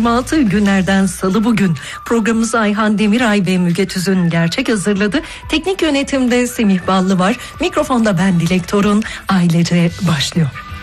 26 günlerden salı bugün. Programımızı Ayhan Demiray ve Müge Tüzün gerçek hazırladı. Teknik yönetimde Semih Ballı var. Mikrofonda ben Dilek Torun. Ailece başlıyor.